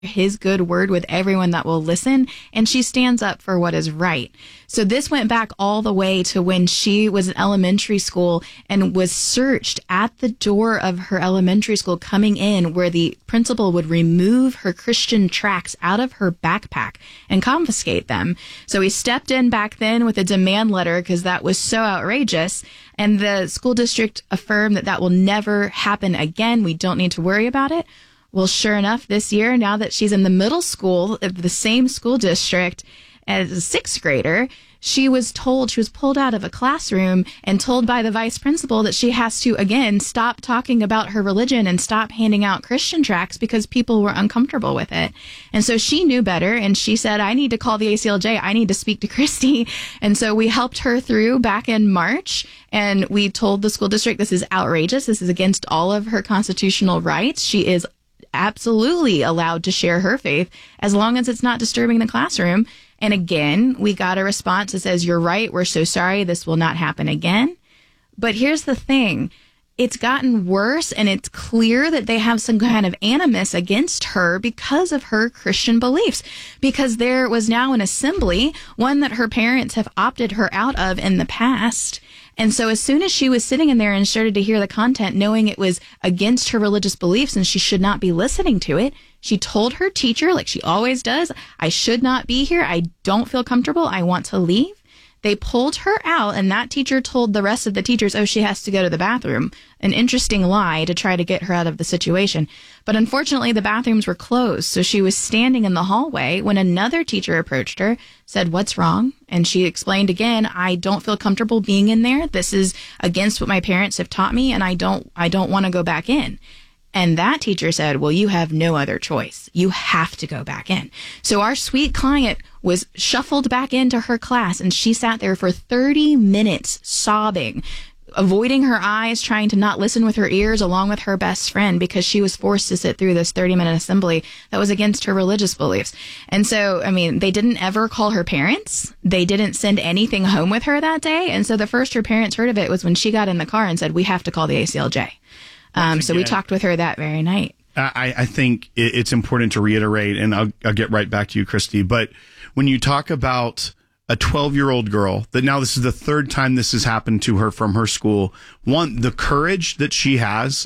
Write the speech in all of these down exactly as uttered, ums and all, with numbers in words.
his good word with everyone that will listen, and she stands up for what is right. So this went back all the way to when she was in elementary school and was searched at the door of her elementary school coming in, where the principal would remove her Christian tracts out of her backpack and confiscate them. So he stepped in back then with a demand letter because that was so outrageous. And the school district affirmed that that will never happen again. We don't need to worry about it. Well, sure enough, this year, now that she's in the middle school of the same school district as a sixth grader, she was told, she was pulled out of a classroom and told by the vice principal that she has to, again, stop talking about her religion and stop handing out Christian tracts because people were uncomfortable with it. And so she knew better, and she said, I need to call the A C L J. I need to speak to Christy. And so we helped her through back in March, and we told the school district this is outrageous. This is against all of her constitutional rights. She is absolutely allowed to share her faith as long as it's not disturbing the classroom. And again, we got a response that says, you're right. We're so sorry. This will not happen again. But here's the thing. It's gotten worse, and it's clear that they have some kind of animus against her because of her Christian beliefs, because there was now an assembly, one that her parents have opted her out of in the past. And so as soon as she was sitting in there and started to hear the content, knowing it was against her religious beliefs and she should not be listening to it, she told her teacher, like she always does, I should not be here. I don't feel comfortable. I want to leave. They pulled her out, and that teacher told the rest of the teachers, oh, she has to go to the bathroom. An interesting lie to try to get her out of the situation. But unfortunately, the bathrooms were closed, so she was standing in the hallway when another teacher approached her, said, what's wrong? And she explained again, I don't feel comfortable being in there. This is against what my parents have taught me, and I don't, I don't want to go back in. And that teacher said, well, you have no other choice. You have to go back in. So our sweet client was shuffled back into her class, and she sat there for thirty minutes sobbing, avoiding her eyes, trying to not listen with her ears along with her best friend because she was forced to sit through this thirty minute assembly that was against her religious beliefs. And so, I mean, they didn't ever call her parents. They didn't send anything home with her that day. And so the first her parents heard of it was when she got in the car and said, we have to call the A C L J. Um, so we talked with her that very night. I, I think it's important to reiterate, and I'll, I'll get right back to you, Christy, but when you talk about a twelve-year-old girl, that now this is the third time this has happened to her from her school, one, the courage that she has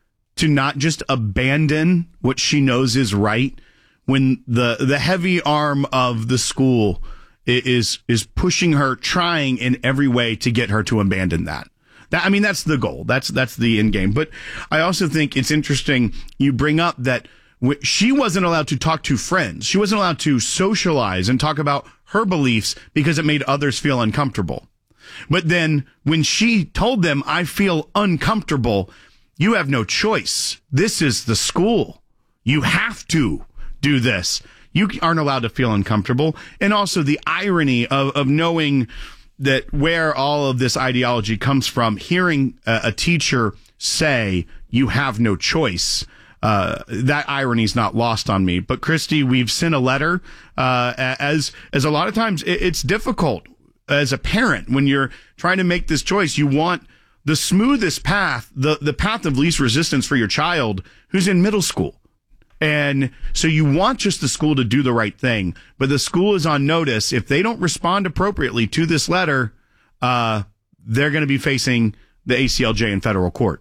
to not just abandon what she knows is right when the the heavy arm of the school is is pushing her, trying in every way to get her to abandon that. That, I mean, that's the goal. That's that's the end game. But I also think it's interesting you bring up that w- she wasn't allowed to talk to friends. She wasn't allowed to socialize and talk about her beliefs because it made others feel uncomfortable. But then when she told them, I feel uncomfortable, you have no choice. This is the school. You have to do this. You aren't allowed to feel uncomfortable. And also the irony of, of knowing that where all of this ideology comes from, hearing a, a teacher say, you have no choice, uh, that irony is not lost on me. But Christy, we've sent a letter, uh, as, as a lot of times it, it's difficult as a parent when you're trying to make this choice. You want the smoothest path, the, the path of least resistance for your child who's in middle school. And so you want just the school to do the right thing, but the school is on notice. If they don't respond appropriately to this letter, uh, they're going to be facing the A C L J in federal court.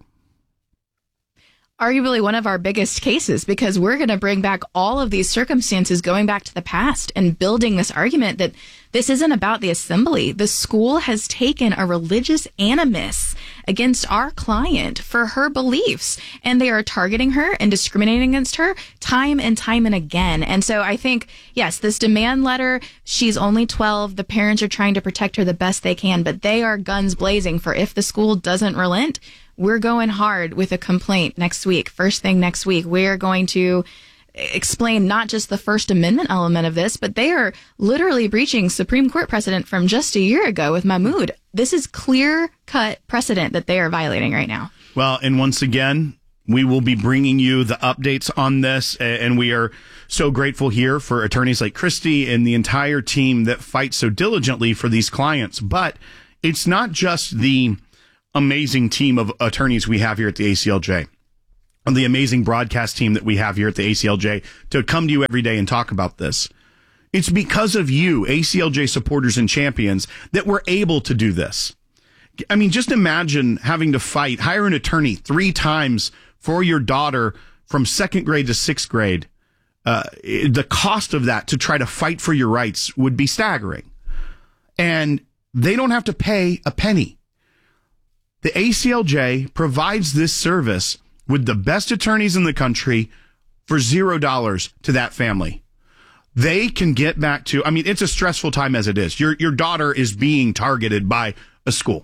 Arguably one of our biggest cases, because we're going to bring back all of these circumstances going back to the past and building this argument that this isn't about the assembly. The school has taken a religious animus against our client for her beliefs, and they are targeting her and discriminating against her time and time and again. And so I think, yes, this demand letter, she's only twelve. The parents are trying to protect her the best they can, but they are guns blazing for if the school doesn't relent, we're going hard with a complaint next week. First thing next week, we're going to explain not just the First Amendment element of this, but they are literally breaching Supreme Court precedent from just a year ago with Mahmoud. This is clear-cut precedent that they are violating right now. Well, and once again, we will be bringing you the updates on this, and we are so grateful here for attorneys like Christy and the entire team that fight so diligently for these clients. But it's not just the amazing team of attorneys we have here at the A C L J. the amazing broadcast team that we have here at the A C L J to come to you every day and talk about this. It's because of you, A C L J supporters and champions, that we're able to do this. I mean, just imagine having to fight, hire an attorney three times for your daughter from second grade to sixth grade. Uh, the cost of that to try to fight for your rights would be staggering. And they don't have to pay a penny. The A C L J provides this service with the best attorneys in the country for zero dollars to that family. They can get back to, I mean, it's a stressful time as it is. Your, your daughter is being targeted by a school,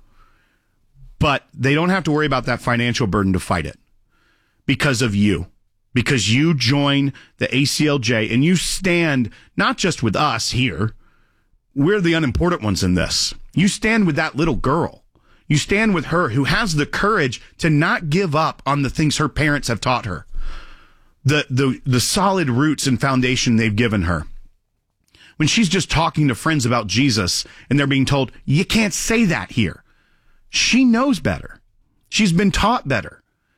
but they don't have to worry about that financial burden to fight it because of you, because you join the A C L J and you stand not just with us here. We're the unimportant ones in this. You stand with that little girl. You stand with her who has the courage to not give up on the things her parents have taught her. The, the, the solid roots and foundation they've given her. When she's just talking to friends about Jesus and they're being told, you can't say that here. She knows better. She's been taught better.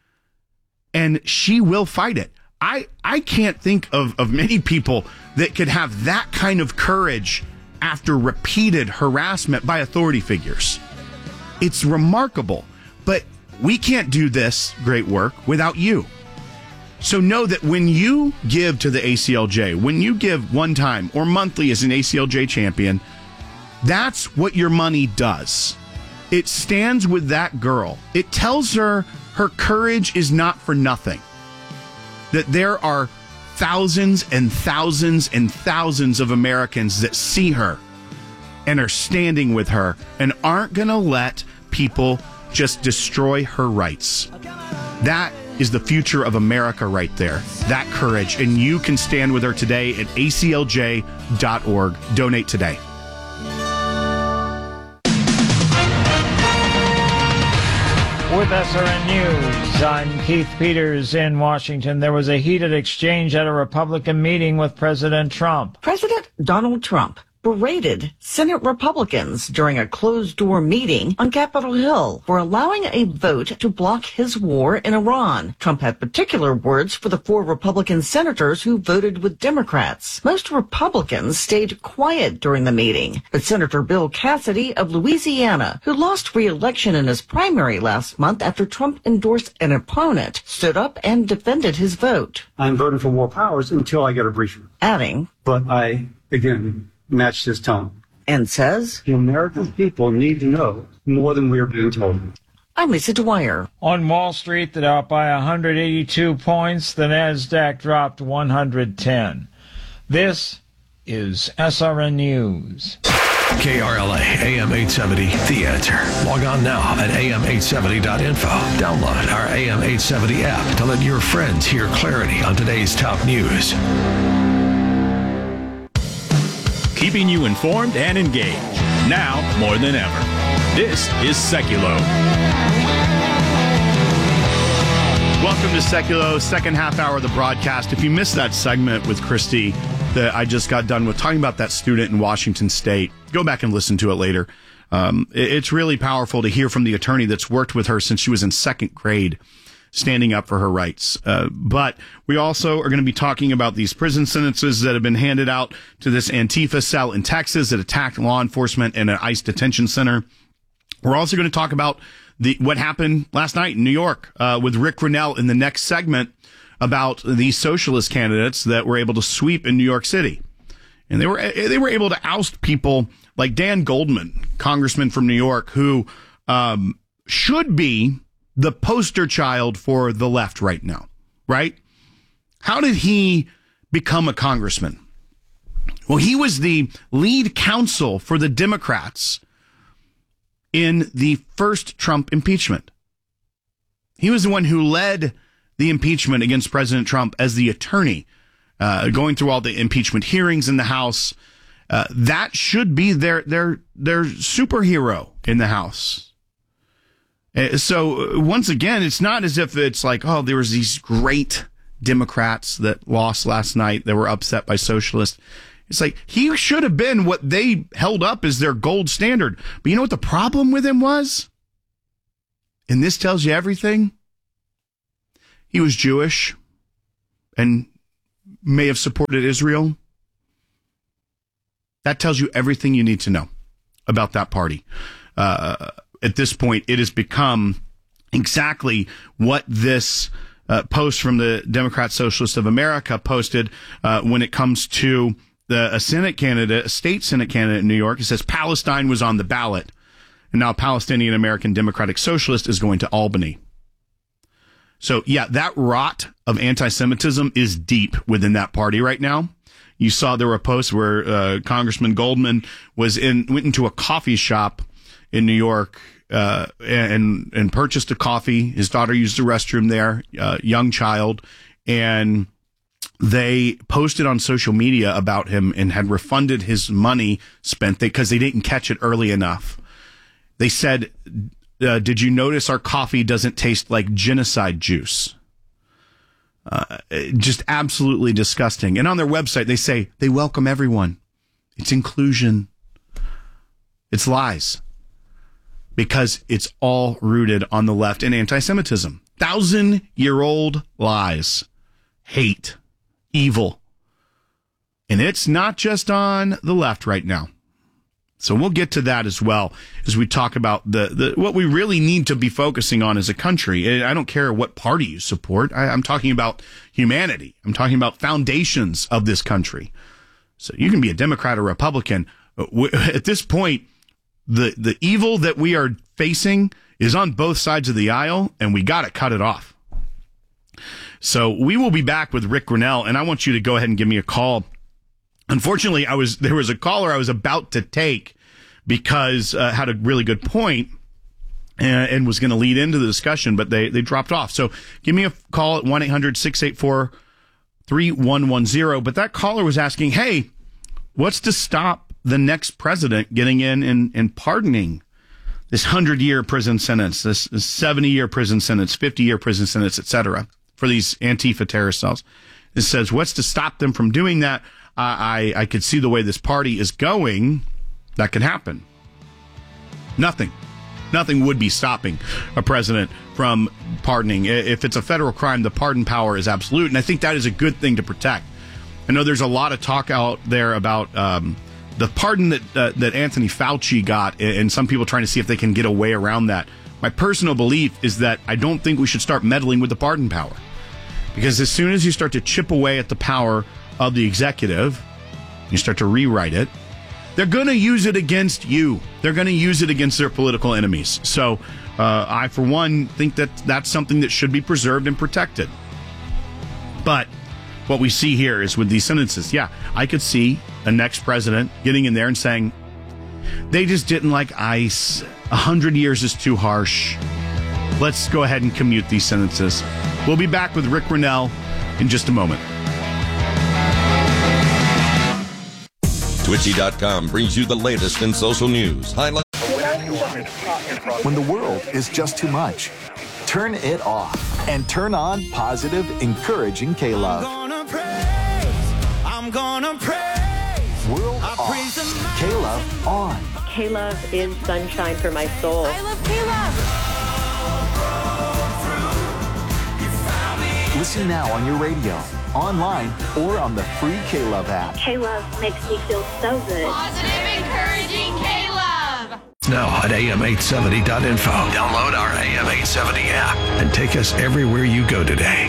And she will fight it. I, I can't think of, of many people that could have that kind of courage after repeated harassment by authority figures. It's remarkable, but we can't do this great work without you. So know that when you give to the A C L J, when you give one time or monthly as an A C L J champion, that's what your money does. It stands with that girl. It tells her her courage is not for nothing. That there are thousands and thousands and thousands of Americans that see her and are standing with her and aren't going to let people just destroy her rights. That is the future of America right there. That courage. And you can stand with her today at A C L J dot org. Donate today. With S R N News, I'm Keith Peters in Washington. There was a heated exchange at a Republican meeting with President Trump. President Donald Trump berated Senate Republicans during a closed-door meeting on Capitol Hill for allowing a vote to block his war in Iran. Trump had particular words for the four Republican senators who voted with Democrats. Most Republicans stayed quiet during the meeting, but Senator Bill Cassidy of Louisiana, who lost re-election in his primary last month after Trump endorsed an opponent, stood up and defended his vote. I'm voting for more powers until I get a briefing. Adding, but I, again, matched his tone. And says, the American people need to know more than we are being told. I'm Lisa Dwyer. On Wall Street, the Dow by one hundred eighty-two points, the NASDAQ dropped one hundred ten. This is S R N News. K R L A, A M eight seventy, The Answer. Log on now at A M eight seventy dot info. Download our A M eight seventy app to let your friends hear clarity on today's top news. Keeping you informed and engaged, now more than ever. This is Seculo. Welcome to Seculo, second half hour of the broadcast. If you missed that segment with Christy that I just got done with, talking about that student in Washington State, go back and listen to it later. Um, it, it's really powerful to hear from the attorney that's worked with her since she was in second grade, standing up for her rights. Uh, but we also are going to be talking about these prison sentences that have been handed out to this Antifa cell in Texas that attacked law enforcement in an ICE detention center. We're also going to talk about the what happened last night in New York uh, with Rick Grinnell in the next segment about these socialist candidates that were able to sweep in New York City. And they were they were able to oust people like Dan Goldman, congressman from New York, who um, should be the poster child for the left right now, right? How did he become a congressman? Well, he was the lead counsel for the Democrats in the first Trump impeachment. He was the one who led the impeachment against President Trump as the attorney, uh, going through all the impeachment hearings in the House. Uh, that should be their, their, their superhero in the House. So once again, it's not as if it's like, oh, there was these great Democrats that lost last night that were upset by socialists. It's like he should have been what they held up as their gold standard. But you know what the problem with him was? And this tells you everything. he was Jewish and may have supported Israel. That tells you everything you need to know about that party. Uh, at this point, it has become exactly what this uh, post from the Democrat Socialists of America posted uh, when it comes to the, a Senate candidate, a state Senate candidate in New York. It says Palestine was on the ballot, and now Palestinian American Democratic Socialist is going to Albany. So, yeah, that rot of anti-Semitism is deep within that party right now. You saw there were posts where uh, Congressman Goldman was in went into a coffee shop in New York uh, and and purchased a coffee. His daughter used the restroom there, uh, young child, and they posted on social media about him and had refunded his money spent because they didn't catch it early enough. They said, uh, "Did you notice our coffee doesn't taste like genocide juice?" Uh, just absolutely disgusting. And on their website, they say they welcome everyone. It's inclusion. It's lies. Because it's all rooted on the left in anti-Semitism. Thousand-year-old lies. Hate. Evil. And it's not just on the left right now. So we'll get to that as well as we talk about the, the what we really need to be focusing on as a country. I don't care what party you support. I, I'm talking about humanity. I'm talking about foundations of this country. So you can be a Democrat or Republican. At this point, the the evil that we are facing is on both sides of the aisle, and we got to cut it off. So we will be back with Rick Grinnell, and I want you to go ahead and give me a call. Unfortunately, I was there was a caller I was about to take because uh, had a really good point and, and was going to lead into the discussion, but they, they dropped off. So give me a call at one eight hundred six eight four three one one zero. But that caller was asking, hey, what's to stop the next president getting in and, and pardoning this hundred-year prison sentence, this seventy-year prison sentence, fifty-year prison sentence, et cetera, for these Antifa terrorist cells? It says, what's to stop them from doing that? I, I could see the way this party is going, that could happen. Nothing. Nothing would be stopping a president from pardoning. If it's a federal crime, the pardon power is absolute, and I think that is a good thing to protect. I know there's a lot of talk out there about um, the pardon that uh, that Anthony Fauci got, and some people trying to see if they can get away around that. My personal belief is that I don't think we should start meddling with the pardon power, because as soon as you start to chip away at the power of the executive, you start to rewrite it, they're going to use it against you. They're going to use it against their political enemies. So uh, I, for one, think that that's something that should be preserved and protected. But what we see here is with these sentences, yeah, I could see a next president getting in there and saying, they just didn't like ICE. A hundred years is too harsh. Let's go ahead and commute these sentences. We'll be back with Rick Grinnell in just a moment. Twitchy dot com brings you the latest in social news. Highlight. When the world is just too much, turn it off and turn on positive, encouraging K-Love. I'm gonna praise, I'm gonna praise. World I off, praise the K-Love on. K-Love is sunshine for my soul. I love K-Love. Listen now on your radio, online, or on the free K-Love app. K-Love makes me feel so good. Positive, encouraging K-Love. Now at A M eight seventy dot info. Download our A M eight seventy app and take us everywhere you go today.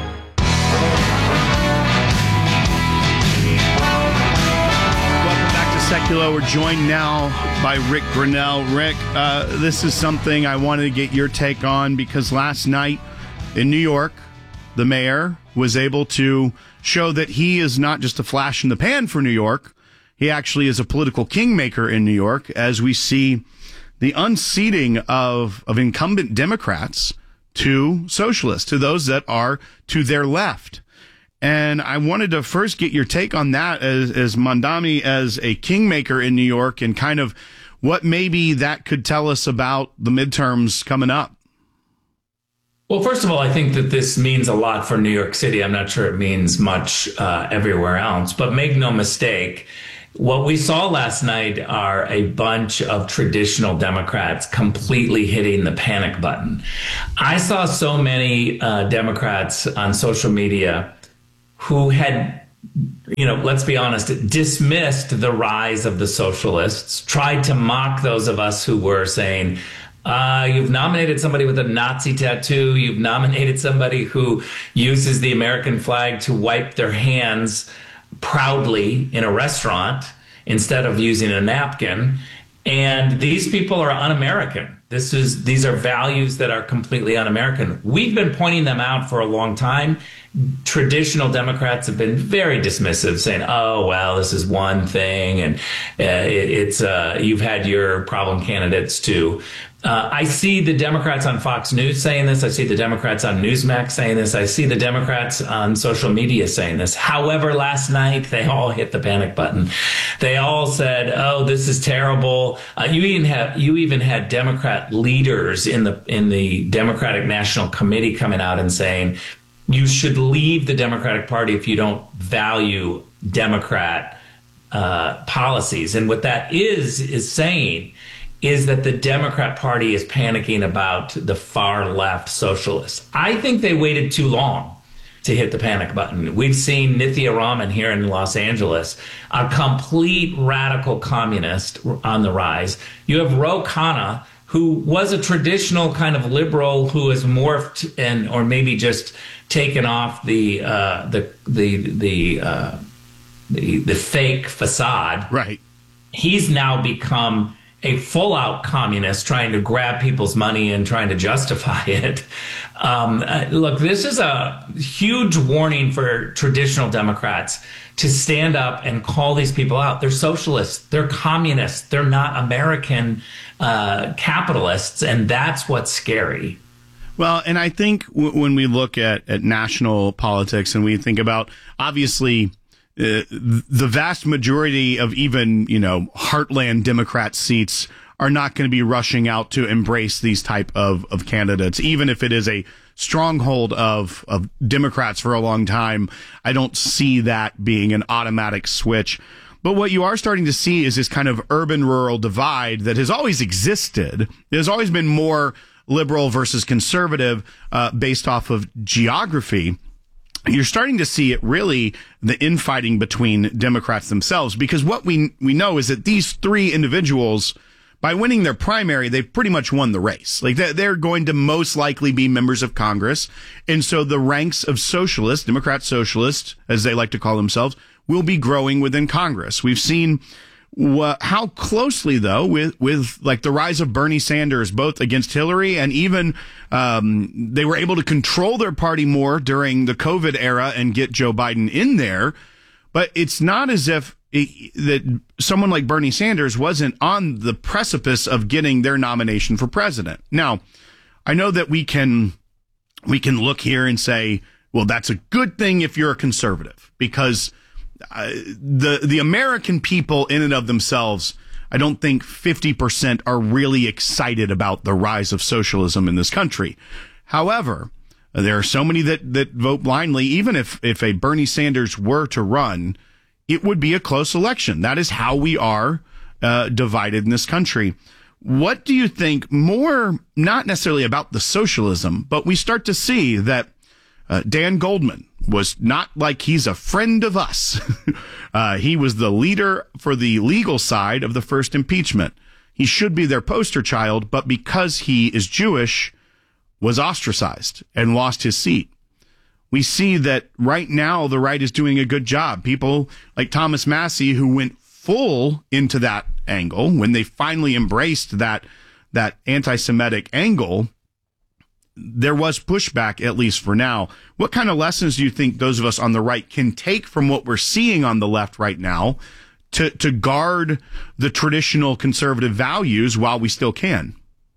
Welcome back to Secular. We're joined now by Rick Grinnell. Rick, uh, this is something I wanted to get your take on because last night in New York, the mayor was able to show that he is not just a flash in the pan for New York. He actually is a political kingmaker in New York, as we see the unseating of, of incumbent Democrats to socialists, to those that are to their left. And I wanted to first get your take on that as, as Mamdani, as a kingmaker in New York, and kind of what maybe that could tell us about the midterms coming up. Well, first of all, I think that this means a lot for New York City. I'm not sure it means much uh, everywhere else, but make no mistake, What we saw last night are a bunch of traditional Democrats completely hitting the panic button. I saw so many uh, Democrats on social media who had, you know, let's be honest, dismissed the rise of the socialists, tried to mock those of us who were saying, Uh, you've nominated somebody with a Nazi tattoo. You've nominated somebody who uses the American flag to wipe their hands proudly in a restaurant instead of using a napkin. And these people are un-American. This is, these are values that are completely un-American. We've been pointing them out for a long time. Traditional Democrats have been very dismissive, saying, oh, well, this is one thing. And uh, it, it's uh, you've had your problem candidates too. Uh, I see the Democrats on Fox News saying this. I see the Democrats on Newsmax saying this. I see the Democrats on social media saying this. However, last night, they all hit the panic button. They all said, oh, this is terrible. Uh, you even have, you even had Democrat leaders in the, in the Democratic National Committee coming out and saying, you should leave the Democratic Party if you don't value Democrat uh, policies. And what that is, is saying is that the Democrat Party is panicking about the far left socialists. I think they waited too long to hit the panic button. We've seen Nithya Raman here in Los Angeles, a complete radical communist on the rise. You have Ro Khanna, who was a traditional kind of liberal who has morphed and, or maybe just taken off the uh, the the the, uh, the the fake facade. Right. He's now become a full-out communist trying to grab people's money and trying to justify it. Um, uh, look, this is a huge warning for traditional Democrats to stand up and call these people out. They're socialists. They're communists. They're not American uh, capitalists, and that's what's scary. Well, and I think w- when we look at, at national politics and we think about, obviously, Uh, the vast majority of even, you know, heartland Democrat seats are not going to be rushing out to embrace these type of, of candidates, even if it is a stronghold of, of Democrats for a long time. I don't see that being an automatic switch. But what you are starting to see is this kind of urban-rural divide that has always existed. There's always been more liberal versus conservative uh, based off of geography. You're starting to see it really, the infighting between Democrats themselves, because what we we know is that these three individuals, by winning their primary, they've pretty much won the race. Like they're going to most likely be members of Congress. And so the ranks of socialists, Democrat socialists, as they like to call themselves, will be growing within Congress. We've seen What, how closely, though, with, with like the rise of Bernie Sanders, both against Hillary and even um, they were able to control their party more during the COVID era and get Joe Biden in there. But it's not as if it, that someone like Bernie Sanders wasn't on the precipice of getting their nomination for president. Now, I know that we can we can look here and say, well, that's a good thing if you're a conservative, because Uh, the the American people in and of themselves, I don't think fifty percent are really excited about the rise of socialism in this country. However, there are so many that, that vote blindly. Even if, if a Bernie Sanders were to run, it would be a close election. That is how we are uh, divided in this country. What do you think more, not necessarily about the socialism, but we start to see that uh, Dan Goldman was not like he's a friend of us. uh, he was the leader for the legal side of the first impeachment. He should be their poster child, but because he is Jewish, was ostracized and lost his seat. We see that right now the right is doing a good job. People like Thomas Massie, who went full into that angle when they finally embraced that, that anti-Semitic angle, there was pushback, at least for now. What kind of lessons do you think those of us on the right can take from what we're seeing on the left right now to, to guard the traditional conservative values while we still can?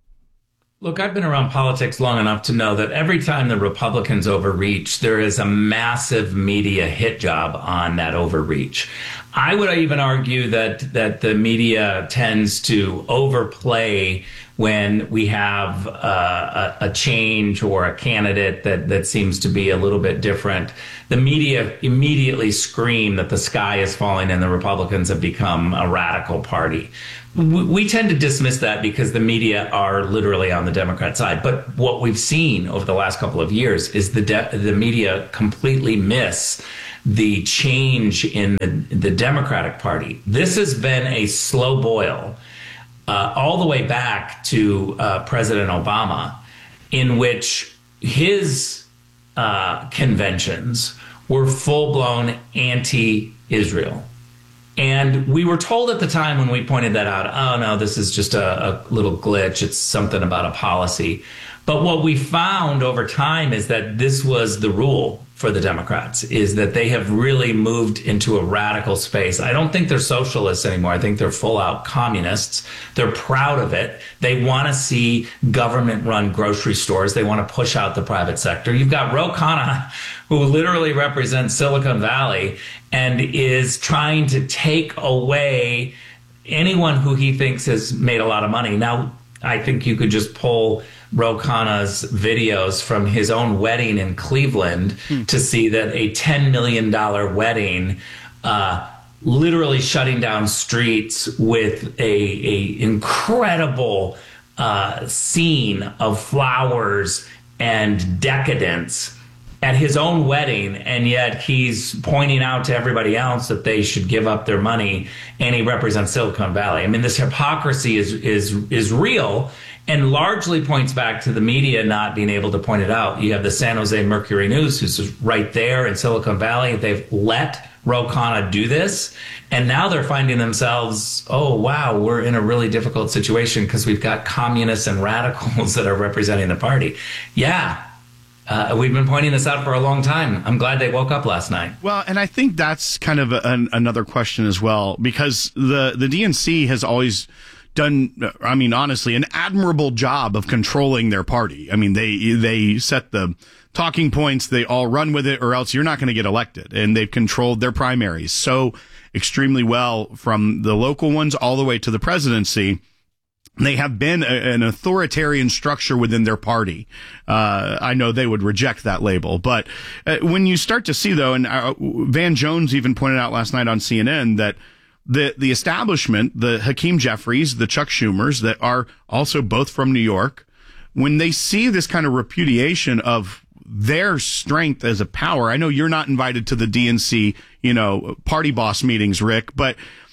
Look, I've been around politics long enough to know that every time the Republicans overreach, there is a massive media hit job on that overreach. I would even argue that that the media tends to overplay when we have uh, a, a change or a candidate that, that seems to be a little bit different, the media immediately scream that the sky is falling and the Republicans have become a radical party. We, we tend to dismiss that because the media are literally on the Democrat side. But what we've seen over the last couple of years is the de- the media completely miss the change in the, the Democratic Party. This has been a slow boil uh, all the way back to uh, President Obama, in which his uh, conventions were full-blown anti-Israel. And we were told at the time when we pointed that out, oh, no, this is just a, a little glitch. It's something about a policy. But what we found over time is that this was the rule for the Democrats, is that they have really moved into a radical space. I don't think they're socialists anymore. I think they're full-out communists. They're proud of it. They want to see government-run grocery stores. They want to push out the private sector. You've got Ro Khanna, who literally represents Silicon Valley and is trying to take away anyone who he thinks has made a lot of money. Now, I think you could just pull Ro Khanna's videos from his own wedding in Cleveland hmm. to see that a ten million dollars wedding, uh, literally shutting down streets with a, a incredible uh, scene of flowers and decadence at his own wedding, and yet he's pointing out to everybody else that they should give up their money, and he represents Silicon Valley. I mean, this hypocrisy is is is real, and largely points back to the media not being able to point it out. You have the San Jose Mercury News, who's right there in Silicon Valley. They've let Ro Khanna do this, and now they're finding themselves, oh, wow, we're in a really difficult situation because we've got communists and radicals that are representing the party. Yeah. Uh, we've been pointing this out for a long time. I'm glad they woke up last night. Well, and I think that's kind of a, an, another question as well, because the, the D N C has always done, I mean, honestly, an admirable job of controlling their party. I mean, they they set the talking points, they all run with it, or else you're not going to get elected. And they've controlled their primaries so extremely well, from the local ones all the way to the presidency. They have been a, an authoritarian structure within their party. Uh, I know they would reject that label, but uh, when you start to see, though, and uh, Van Jones even pointed out last night on C N N that the the establishment, the Hakeem Jeffries, the Chuck Schumers, that are also both from New York, when they see this kind of repudiation of their strength as a power, I know you're not invited to the D N C, you know, party boss meetings, Rick, but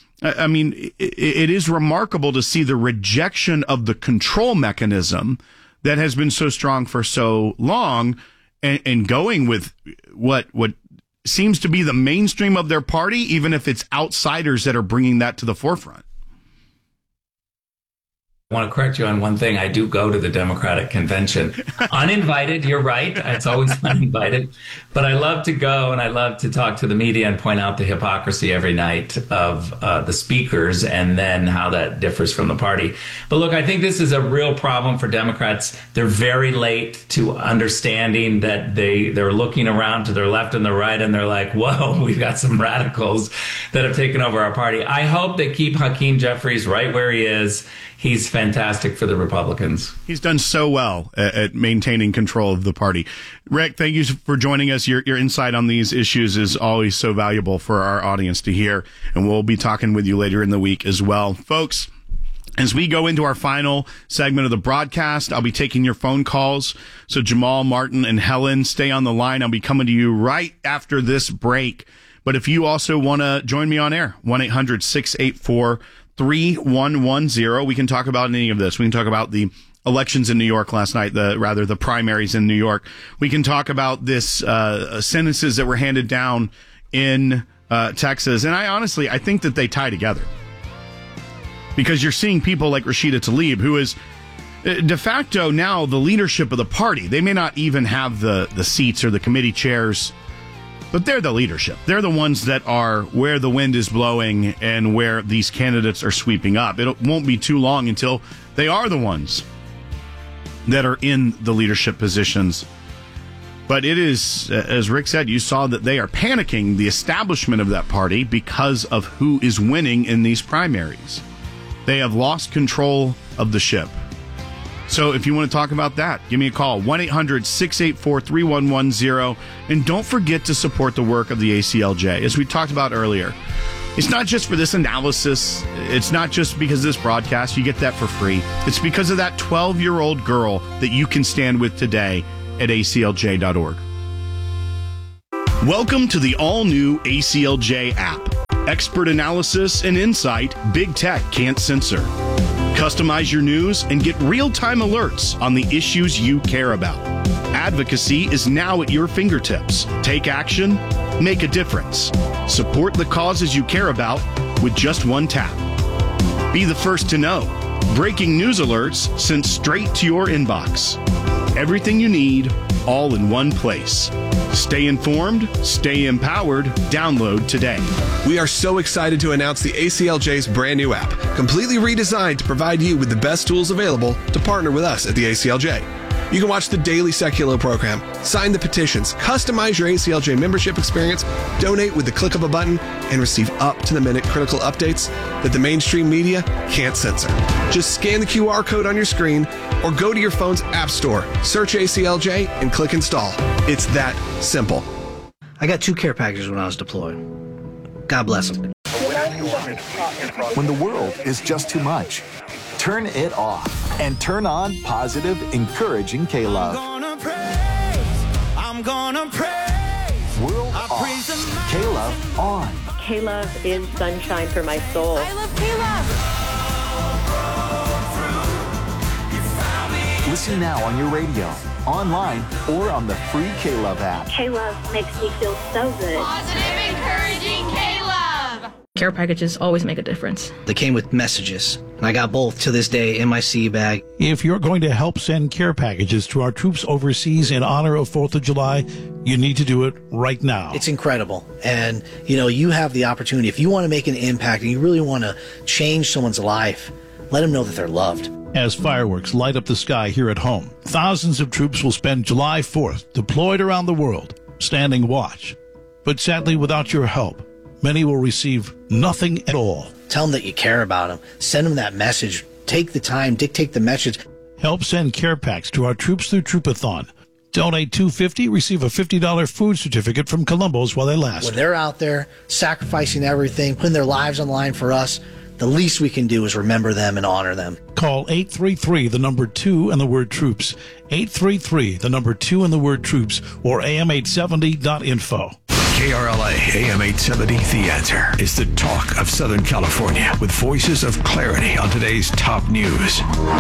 I mean, it is remarkable to see the rejection of the control mechanism that has been so strong for so long, and, and going with what what seems to be the mainstream of their party, even if it's outsiders that are bringing that to the forefront. I want to correct you on one thing. I do go to the Democratic convention. Uninvited, you're right. It's always uninvited. But I love to go, and I love to talk to the media and point out the hypocrisy every night of uh, the speakers, and then how that differs from the party. But look, I think this is a real problem for Democrats. They're very late to understanding that they, they're looking around to their left and their right, and they're like, whoa, we've got some radicals that have taken over our party. I hope they keep Hakeem Jeffries right where he is. He's fantastic for the Republicans. He's done so well at, at maintaining control of the party. Rick, thank you for joining us. Your, your insight on these issues is always so valuable for our audience to hear, and we'll be talking with you later in the week as well. Folks, as we go into our final segment of the broadcast, I'll be taking your phone calls. So Jamal, Martin, and Helen, stay on the line. I'll be coming to you right after this break. But if you also want to join me on air, one eight hundred six eight four three one one zero. We can talk about any of this. We can talk about the elections in New York last night, the rather the primaries in New York. We can talk about this uh, sentences that were handed down in uh, Texas. And I honestly, I think that they tie together, because you're seeing people like Rashida Tlaib, who is de facto now the leadership of the party. They may not even have the, the seats or the committee chairs, but they're the leadership. They're the ones that are where the wind is blowing and where these candidates are sweeping up. It won't be too long until they are the ones that are in the leadership positions. But it is, as Rick said, you saw that they are panicking, the establishment of that party, because of who is winning in these primaries. They have lost control of the ship. So if you want to talk about that, give me a call, one eight hundred six eight four three one one zero. And don't forget to support the work of the A C L J. As we talked about earlier, it's not just for this analysis. It's not just because of this broadcast. You get that for free. It's because of that twelve-year-old girl that you can stand with today at A C L J dot org. Welcome to the all-new A C L J app. Expert analysis and insight big tech can't censor. Customize your news and get real-time alerts on the issues you care about. Advocacy is now at your fingertips. Take action, make a difference. Support the causes you care about with just one tap. Be the first to know. Breaking news alerts sent straight to your inbox. Everything you need, all in one place. Stay informed, stay empowered. Download today. We are so excited to announce the A C L J's brand new app, completely redesigned to provide you with the best tools available to partner with us at the A C L J. You can watch the daily Seculo program, sign the petitions, customize your A C L J membership experience, donate with the click of a button, and receive up-to-the-minute critical updates that the mainstream media can't censor. Just scan the Q R code on your screen or go to your phone's app store, search A C L J, and click install. It's that simple. I got two care packages when I was deployed. God bless them. When the world is just too much, turn it off and turn on positive, encouraging K-Love. I'm gonna praise. I'm gonna praise. World I off. praise the K-Love on. K-Love is sunshine for my soul. I love K-Love. Listen now on your radio, online, or on the free K-Love app. K-Love makes me feel so good. Positive, encouraging K-Love. Care packages always make a difference. They came with messages, and I got both to this day in my C bag. If you're going to help send care packages to our troops overseas in honor of fourth of July, you need to do it right now. It's incredible. And, you know, you have the opportunity. If you want to make an impact and you really want to change someone's life, let them know that they're loved. As fireworks light up the sky here at home, thousands of troops will spend July fourth deployed around the world, standing watch. But sadly, without your help, many will receive nothing at all. Tell them that you care about them. Send them that message. Take the time, dictate the message. Help send care packs to our troops through Troopathon. Donate two hundred fifty dollars, receive a fifty dollars food certificate from Columbo's while they last. When they're out there sacrificing everything, putting their lives on the line for us, the least we can do is remember them and honor them. Call eight three three, the number two, and the word troops. eight three three, the number two, and the word troops, or A M eight seventy dot info. K R L A A M eight seventy, The Answer, is the talk of Southern California with voices of clarity on today's top news.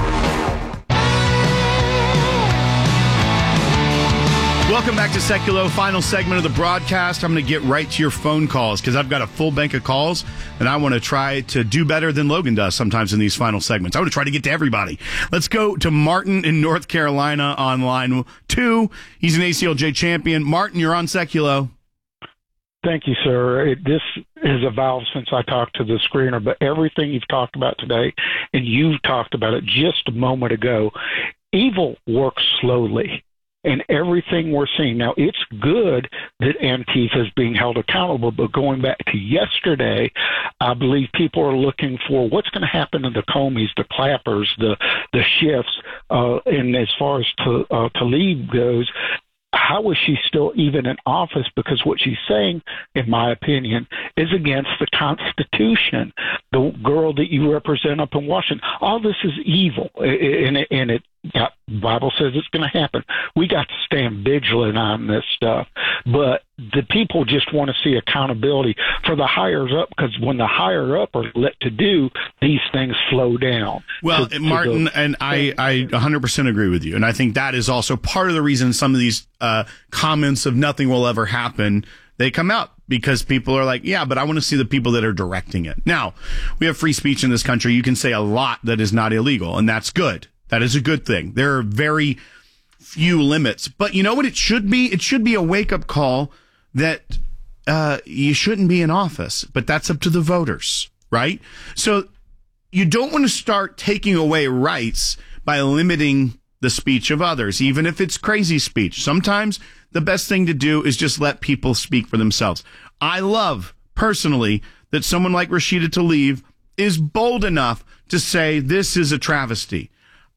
Welcome back to Seculo, final segment of the broadcast. I'm going to get right to your phone calls because I've got a full bank of calls and I want to try to do better than Logan does sometimes in these final segments. I want to try to get to everybody. Let's go to Martin in North Carolina on line two. He's an A C L J champion. Martin, you're on Seculo. Thank you, sir. It, this has evolved since I talked to the screener, but everything you've talked about today, and you've talked about it just a moment ago, evil works slowly. And everything we're seeing now, it's good that Antifa is being held accountable. But going back to yesterday, I believe people are looking for what's going to happen to the Comeys, the Clappers, the the Schiffs, uh, and as far as to, uh, Tlaib goes. How is she still even in office? Because what she's saying, in my opinion, is against the Constitution. The girl that you represent up in Washington, all this is evil, and it, and it got, Bible says it's going to happen. We got to stand vigilant on this stuff, but the people just want to see accountability for the higher up, because when the higher up are let to do, these things slow down. Well, to, Martin, to the, and I, I one hundred percent agree with you, and I think that is also part of the reason some of these uh, comments of nothing will ever happen, they come out, because people are like, yeah, but I want to see the people that are directing it. Now, we have free speech in this country. You can say a lot that is not illegal, and that's good. That is a good thing. There are very few limits. But you know what it should be? It should be a wake-up call that uh, you shouldn't be in office, but that's up to the voters, right? So you don't want to start taking away rights by limiting the speech of others, even if it's crazy speech. Sometimes the best thing to do is just let people speak for themselves. I love, personally, that someone like Rashida Tlaib is bold enough to say this is a travesty.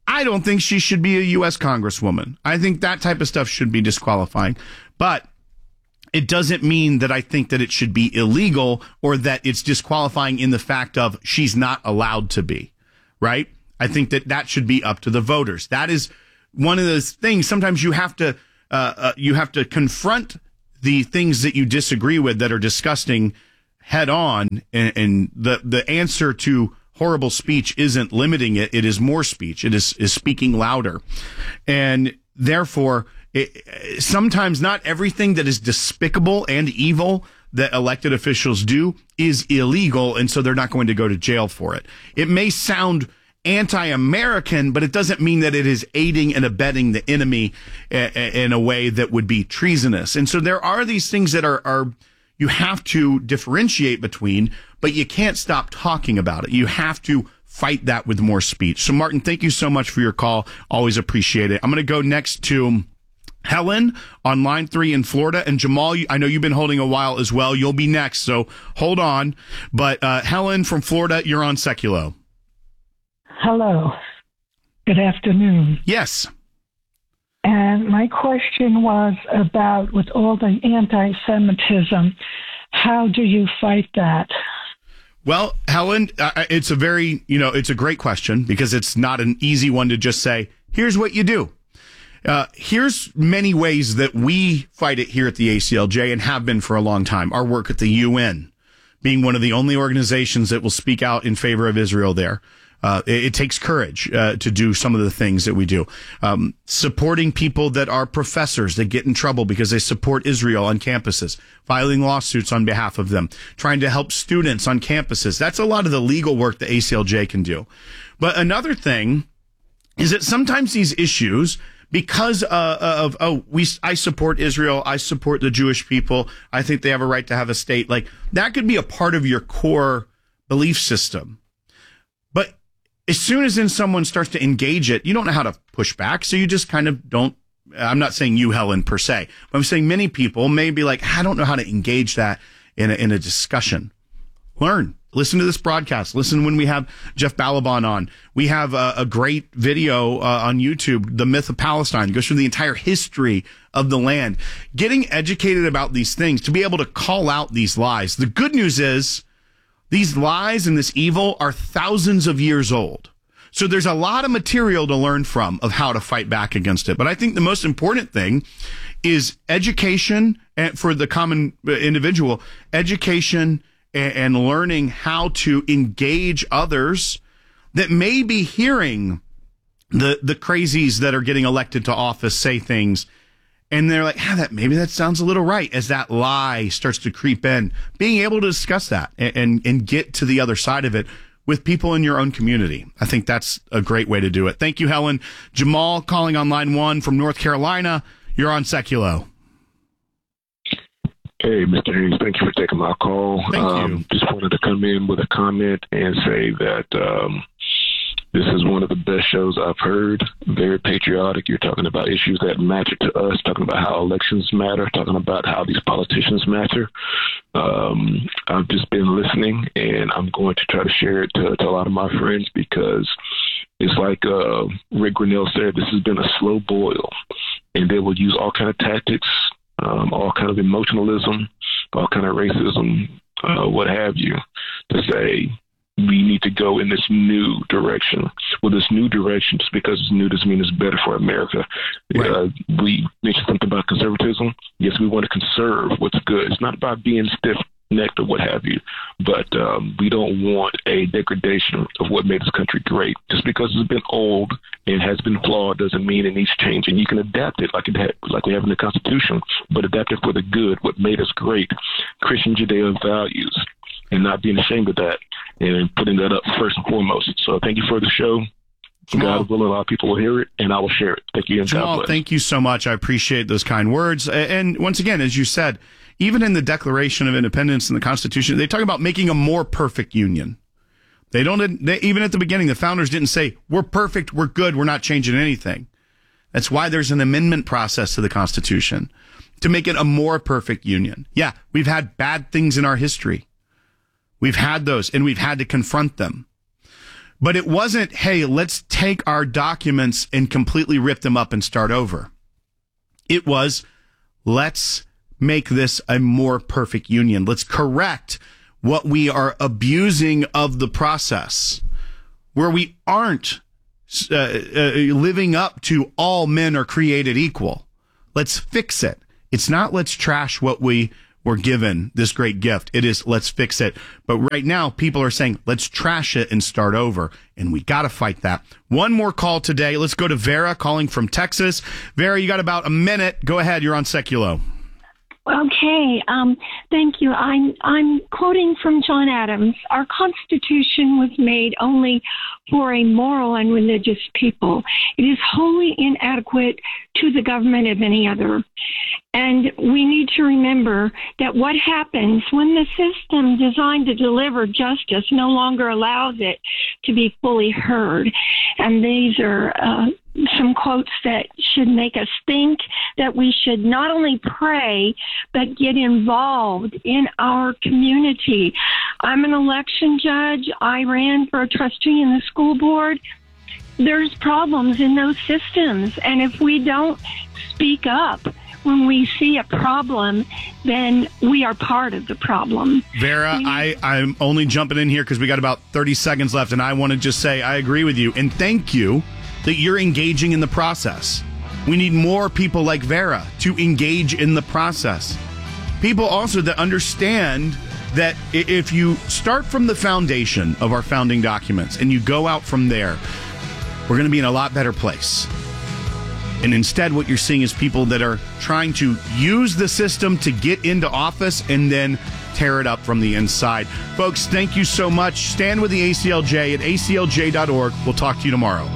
I don't think she should be a U S congresswoman. I think that type of stuff should be disqualifying. But it doesn't mean that I think that it should be illegal or that it's disqualifying in the fact of she's not allowed to be, right? I think that that should be up to the voters. That is one of those things. Sometimes you have to uh, uh, you have to confront the things that you disagree with that are disgusting head on, and, and the the answer to horrible speech isn't limiting it. It is more speech. It is, is speaking louder. And therefore, it, sometimes not everything that is despicable and evil that elected officials do is illegal, and so they're not going to go to jail for it. It may sound anti-American, but it doesn't mean that it is aiding and abetting the enemy in a way that would be treasonous. And so there are these things that are, are you have to differentiate between, but you can't stop talking about it. You have to fight that with more speech. So, Martin, thank you so much for your call. Always appreciate it. I'm going to go next to Helen on line three in Florida. And Jamal, I know you've been holding a while as well. You'll be next, so hold on. But uh, Helen from Florida, you're on Seculo. Hello. Good afternoon. Yes. And my question was about, with all the anti-Semitism, how do you fight that? Well, Helen, uh, it's a very, you know, it's a great question because it's not an easy one to just say, here's what you do. Uh, here's many ways that we fight it here at the A C L J and have been for a long time. Our work at the U N, being one of the only organizations that will speak out in favor of Israel there. Uh, it, it takes courage uh, to do some of the things that we do. Um, supporting people that are professors that get in trouble because they support Israel on campuses, filing lawsuits on behalf of them, trying to help students on campuses. That's a lot of the legal work the A C L J can do. But another thing is that sometimes these issues, because uh, of, oh, we, I support Israel, I support the Jewish people, I think they have a right to have a state, like that could be a part of your core belief system. But as soon as then someone starts to engage it, you don't know how to push back. So you just kind of don't, I'm not saying you, Helen, per se, but I'm saying many people may be like, I don't know how to engage that in a, in a discussion. Learn. Listen to this broadcast. Listen when we have Jeff Balaban on. We have a, a great video uh, on YouTube, The Myth of Palestine. It goes through the entire history of the land. Getting educated about these things, to be able to call out these lies. The good news is, these lies and this evil are thousands of years old. So there's a lot of material to learn from of how to fight back against it. But I think the most important thing is education for the common individual, education and learning how to engage others that may be hearing the, the crazies that are getting elected to office say things. And they're like, ah, that maybe that sounds a little right, as that lie starts to creep in. Being able to discuss that and, and, and get to the other side of it with people in your own community. I think that's a great way to do it. Thank you, Helen. Jamal calling on line one from North Carolina. You're on Seculo. Hey, Mister Hayes, thank you for taking my call. Thank um, you. Just wanted to come in with a comment and say that um, this is one of the best shows I've heard. Very patriotic. You're talking about issues that matter to us, talking about how elections matter, talking about how these politicians matter. Um, I've just been listening, and I'm going to try to share it to, to a lot of my friends because it's like uh, Rick Grinnell said, this has been a slow boil, and they will use all kind of tactics, um, all kind of emotionalism, all kind of racism, uh, what have you, to say, we need to go in this new direction. Well, this new direction, just because it's new doesn't mean it's better for America. Right. Uh, we mentioned something about conservatism. Yes, we want to conserve what's good. It's not about being stiff-necked or what have you, but um, we don't want a degradation of what made this country great. Just because it's been old and has been flawed doesn't mean it needs change. And you can adapt it like it ha- like we have in the Constitution, but adapt it for the good, what made us great, Christian Judeo values, and not being ashamed of that and putting that up first and foremost. So thank you for the show. Jamal, God willing, a lot of people will hear it, and I will share it. Thank you, and Jamal, God bless. Thank you so much. I appreciate those kind words. And once again, as you said, even in the Declaration of Independence and the Constitution, they talk about making a more perfect union. They don't, they, even at the beginning, the founders didn't say, we're perfect, we're good, we're not changing anything. That's why there's an amendment process to the Constitution, to make it a more perfect union. Yeah, we've had bad things in our history. We've had those, and we've had to confront them. But it wasn't, hey, let's take our documents and completely rip them up and start over. It was, let's make this a more perfect union. Let's correct what we are abusing of the process, where we aren't uh, uh, living up to all men are created equal. Let's fix it. It's not let's trash what we were given, this great gift. It is let's fix it. But right now, people are saying, let's trash it and start over. And we got to fight that. One more call today. Let's go to Vera calling from Texas. Vera, you got about a minute. Go ahead. You're on Seculo. Okay, um, thank you. I'm I'm quoting from John Adams. Our Constitution was made only for a moral and religious people. It is wholly inadequate to the government of any other. And we need to remember that what happens when the system designed to deliver justice no longer allows it to be fully heard. And these are uh, some quotes that should make us think that we should not only pray, but get involved in our community. I'm an election judge. I ran for a trustee in the school board. There's problems in those systems. And if we don't speak up when we see a problem, then we are part of the problem. Vera, I, I'm only jumping in here because we got about thirty seconds left, and I want to just say I agree with you. And thank you that you're engaging in the process. We need more people like Vera to engage in the process. People also that understand that if you start from the foundation of our founding documents and you go out from there, we're going to be in a lot better place. And instead, what you're seeing is people that are trying to use the system to get into office and then tear it up from the inside. Folks, thank you so much. Stand with the A C L J at A C L J dot org. We'll talk to you tomorrow.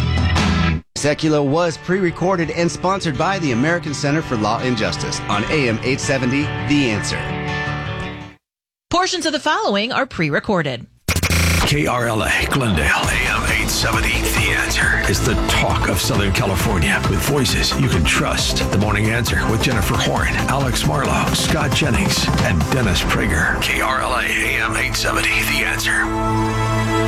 Secular was pre-recorded and sponsored by the American Center for Law and Justice on A M eight seventy, The Answer. Portions of the following are pre-recorded. K R L A, Glendale, A M eight seventy, The Answer is the talk of Southern California with voices you can trust. The Morning Answer with Jennifer Horn, Alex Marlowe, Scott Jennings, and Dennis Prager. K R L A, A M eight seventy, The Answer.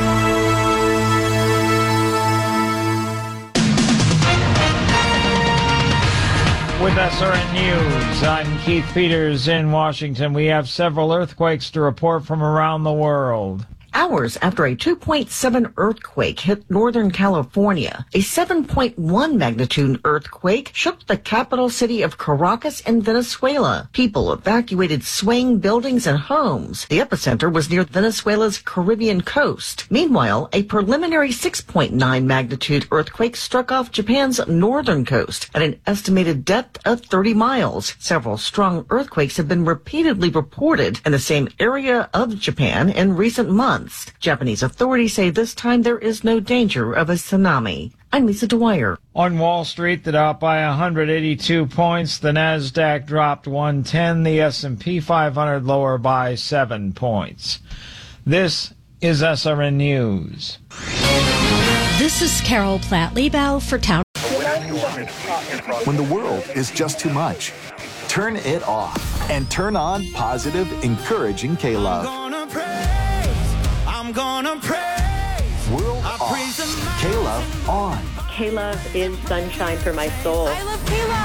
With S R N News, I'm Keith Peters in Washington. We have several earthquakes to report from around the world. Hours after a two point seven earthquake hit Northern California, a seven point one magnitude earthquake shook the capital city of Caracas in Venezuela. People evacuated swaying buildings and homes. The epicenter was near Venezuela's Caribbean coast. Meanwhile, a preliminary six point nine magnitude earthquake struck off Japan's northern coast at an estimated depth of thirty miles. Several strong earthquakes have been repeatedly reported in the same area of Japan in recent months. Japanese authorities say this time there is no danger of a tsunami. I'm Lisa Dwyer. On Wall Street, the Dow by one hundred eighty-two points. The Nasdaq dropped one ten. The S and P five hundred lower by seven points. This is S R N News. This is Carol Platt-Liebau for Town. When the world is just too much, turn it off and turn on positive, encouraging K-Love. I'm gonna praise. World I off. Praise K-Love on. K-Love is sunshine for my soul. I love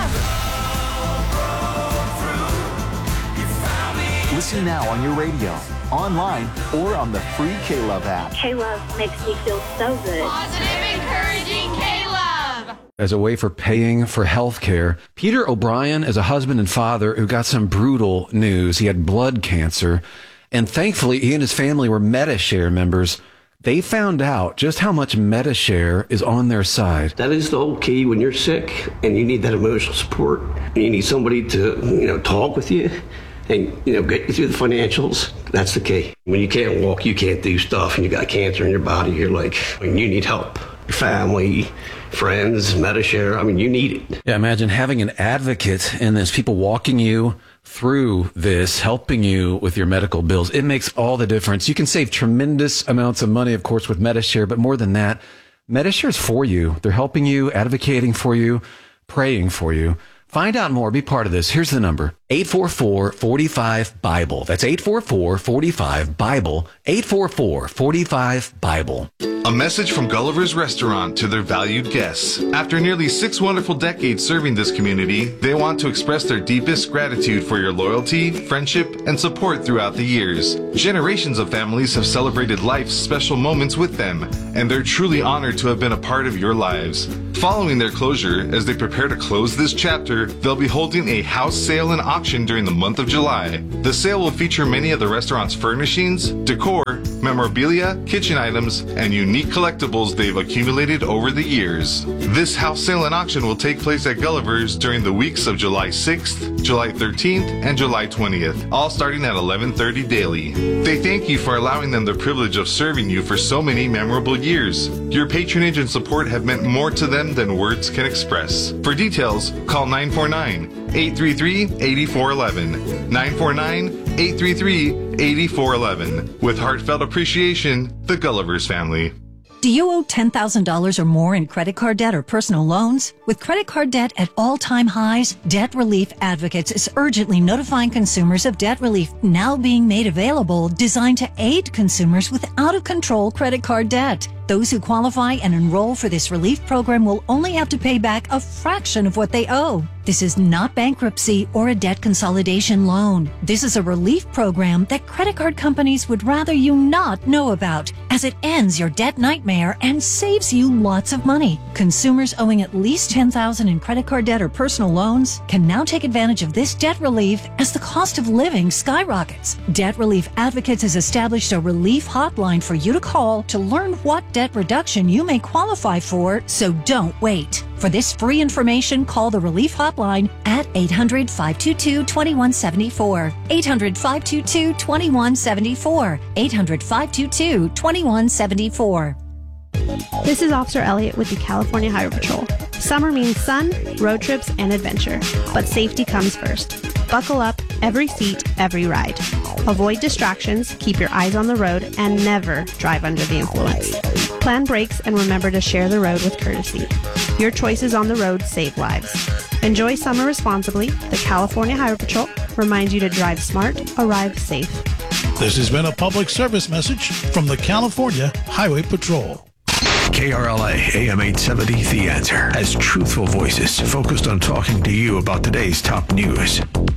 K-Love. Listen now on your radio, online, or on the free K-Love app. K-Love makes me feel so good. Positive, encouraging K-Love. As a way for paying for health care, Peter O'Brien is a husband and father who got some brutal news. He had blood cancer. And thankfully, he and his family were Medi-Share members. They found out just how much Medi-Share is on their side. That is the whole key when you're sick and you need that emotional support. You need somebody to, you know, talk with you and, you know, get you through the financials. That's the key. When you can't walk, you can't do stuff, and you got cancer in your body, you're like, I mean, you need help. Your family, friends, Medi-Share, I mean, you need it. Yeah, imagine having an advocate in this, people walking you through this, helping you with your medical bills. It makes all the difference. You can save tremendous amounts of money, of course, with Medi-Share, but more than that, Medi-Share is for you. They're helping you, advocating for you, praying for you. Find out more. Be part of this. Here's the number. eight four four, four five, BIBLE. That's eight four four, four five, BIBLE. eight four four, four five, BIBLE. A message from Gulliver's Restaurant to their valued guests. After nearly six wonderful decades serving this community, they want to express their deepest gratitude for your loyalty, friendship, and support throughout the years. Generations of families have celebrated life's special moments with them, and they're truly honored to have been a part of your lives. Following their closure, as they prepare to close this chapter, they'll be holding a house sale and auction during the month of July. The sale will feature many of the restaurant's furnishings, decor, memorabilia, kitchen items, and unique collectibles they've accumulated over the years. This house sale and auction will take place at Gulliver's during the weeks of July sixth, July thirteenth, and July twentieth, all starting at eleven thirty daily. They thank you for allowing them the privilege of serving you for so many memorable years. Your patronage and support have meant more to them than words can express. For details, call nine four nine, eight three three, eight four one one. nine four nine, eight three three, eight four one one. With heartfelt appreciation, the Gulliver's family. Do you owe ten thousand dollars or more in credit card debt or personal loans? With credit card debt at all-time highs, Debt Relief Advocates is urgently notifying consumers of debt relief now being made available, designed to aid consumers with out-of-control credit card debt. Those who qualify and enroll for this relief program will only have to pay back a fraction of what they owe. This is not bankruptcy or a debt consolidation loan. This is a relief program that credit card companies would rather you not know about, as it ends your debt nightmare and saves you lots of money. Consumers owing at least ten thousand dollars in credit card debt or personal loans can now take advantage of this debt relief as the cost of living skyrockets. Debt Relief Advocates has established a relief hotline for you to call to learn what debt reduction you may qualify for, so don't wait. For this free information, call the Relief Hotline at eight hundred, five two two, two one seven four, eight hundred, five two two, two one seven four, eight hundred, five two two, two one seven four. This is Officer Elliott with the California Highway Patrol. Summer means sun, road trips, and adventure, but safety comes first. Buckle up, every seat, every ride. Avoid distractions, keep your eyes on the road, and never drive under the influence. Plan brakes and remember to share the road with courtesy. Your choices on the road save lives. Enjoy summer responsibly. The California Highway Patrol reminds you to drive smart, arrive safe. This has been a public service message from the California Highway Patrol. K R L A A M eight seventy The Answer has truthful voices focused on talking to you about today's top news.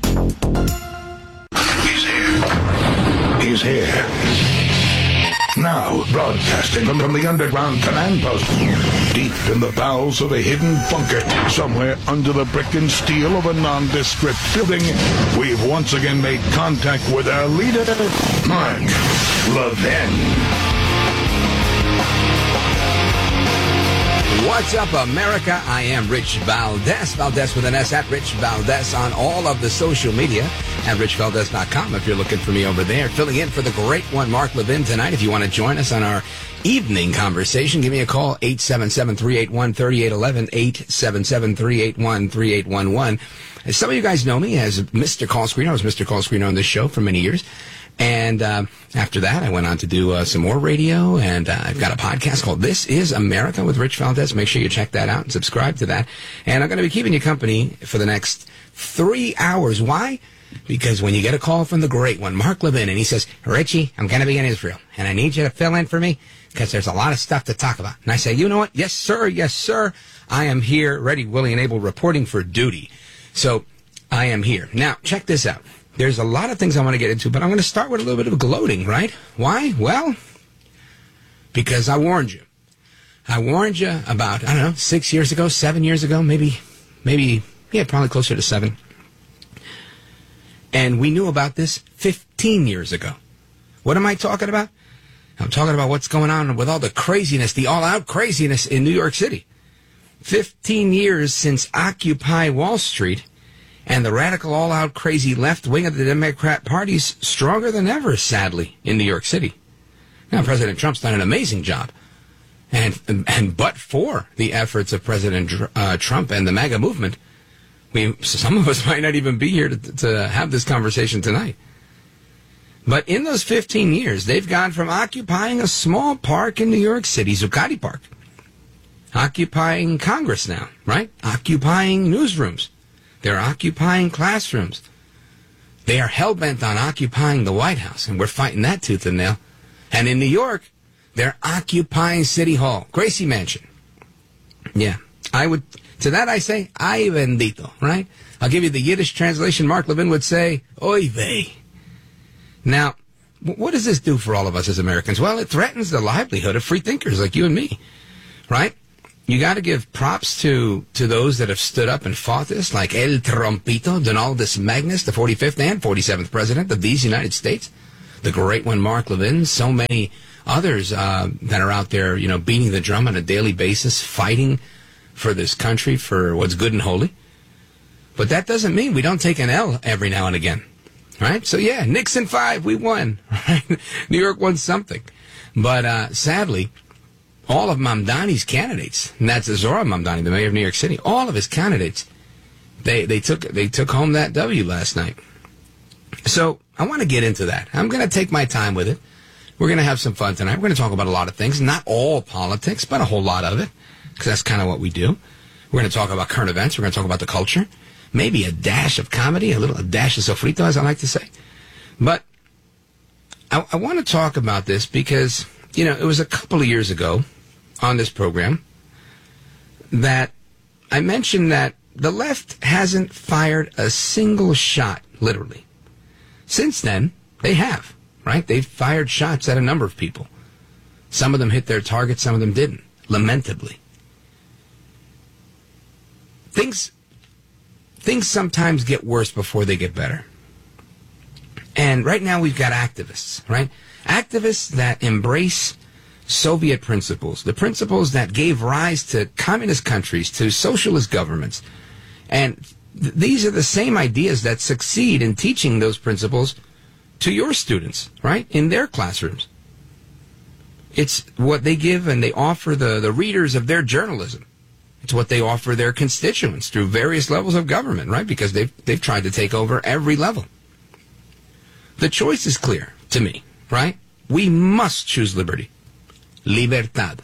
He's here. He's here. Now, broadcasting from, from the underground command post, deep in the bowels of a hidden bunker, somewhere under the brick and steel of a nondescript building, we've once again made contact with our leader, Mark Levin. What's up, America? I am Rich Valdez. Valdez with an S at Rich Valdez on all of the social media at rich valdez dot com if you're looking for me over there. Filling in for the great one, Mark Levin, tonight. If you want to join us on our evening conversation, give me a call, eight seven seven, three eight one, three eight one one, eight seven seven, three eight one, three eight one one. Some of you guys know me as Mister Call Screener. I was Mister Call Screener on this show for many years. And uh, after that, I went on to do uh, some more radio, and uh, I've got a podcast called This is America with Rich Valdez. Make sure you check that out and subscribe to that. And I'm going to be keeping you company for the next three hours. Why? Because when you get a call from the great one, Mark Levin, and he says, Richie, I'm going to be in Israel, and I need you to fill in for me because there's a lot of stuff to talk about. And I say, you know what? Yes, sir. Yes, sir. I am here, ready, willing, and able, reporting for duty. So I am here. Now, check this out. There's a lot of things I want to get into, but I'm going to start with a little bit of gloating, right? Why? Well, because I warned you. I warned you about, I don't know, six years ago, seven years ago, maybe, maybe, yeah, probably closer to seven. And we knew about this fifteen years ago. What am I talking about? I'm talking about what's going on with all the craziness, the all-out craziness in New York City. fifteen years since Occupy Wall Street. And the radical, all-out, crazy left wing of the Democrat Party's stronger than ever, sadly, in New York City. Now, President Trump's done an amazing job. And and but for the efforts of President uh, Trump and the MAGA movement, we some of us might not even be here to, to have this conversation tonight. But in those fifteen years, they've gone from occupying a small park in New York City, Zuccotti Park, occupying Congress now, right? Occupying newsrooms. They're occupying classrooms. They are hell-bent on occupying the White House, and we're fighting that tooth and nail. And in New York, They're occupying City Hall, Gracie Mansion. Yeah, I would, to that I say, ay bendito, right? I'll give you the Yiddish translation. Mark Levin would say, oy vey. Now, what does this do for all of us as Americans? Well, it threatens the livelihood of free thinkers like you and me, right? You got to give props to, to those that have stood up and fought this, like El Trompito, Donaldus Magnus, the forty-fifth and forty-seventh president of these United States, the great one, Mark Levin, so many others uh, that are out there, you know, beating the drum on a daily basis, fighting for this country, for what's good and holy. But that doesn't mean we don't take an L every now and again, right? So, yeah, Nixon five, we won, right? New York won something. But uh, sadly, all of Mamdani's candidates, and that's Zoran Mamdani, the mayor of New York City, all of his candidates, they, they took they took home that W last night. So I want to get into that. I'm going to take my time with it. We're going to have some fun tonight. We're going to talk about a lot of things, not all politics, but a whole lot of it, because that's kind of what we do. We're going to talk about current events. We're going to talk about the culture, maybe a dash of comedy, a little a dash of sofrito, as I like to say. But I, I want to talk about this because, you know, it was a couple of years ago on this program that I mentioned that the left hasn't fired a single shot, literally. Since then, they have, right? They've fired shots at a number of people. Some of them hit their target, some of them didn't, lamentably. Things, things sometimes get worse before they get better. And right now we've got activists, right? Activists that embrace Soviet principles, the principles that gave rise to communist countries, to socialist governments. And th- these are the same ideas that succeed in teaching those principles to your students, right, in their classrooms. It's what they give and they offer the, the readers of their journalism. It's what they offer their constituents through various levels of government, right, because they've, they've tried to take over every level. The choice is clear to me, right? We must choose liberty. Libertad.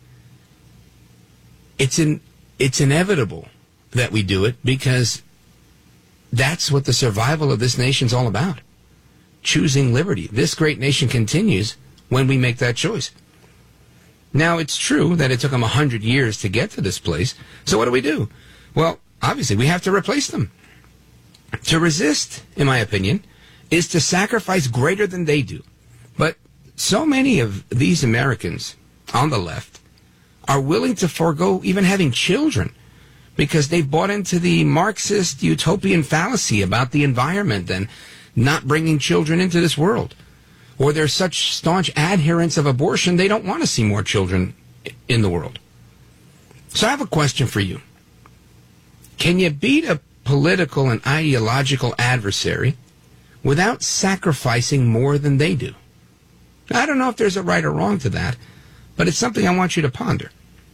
It's in, it's inevitable that we do it because that's what the survival of this nation's all about. Choosing liberty. This great nation continues when we make that choice. Now, it's true that it took them a hundred years to get to this place. So what do we do? Well, obviously, we have to replace them. To resist, in my opinion, is to sacrifice greater than they do. But so many of these Americans on the left are willing to forego even having children because they've bought into the Marxist utopian fallacy about the environment and not bringing children into this world. Or they're such staunch adherents of abortion, they don't want to see more children in the world. So I have a question for you. Can you beat a political and ideological adversary without sacrificing more than they do? I don't know if there's a right or wrong to that, but it's something I want you to ponder.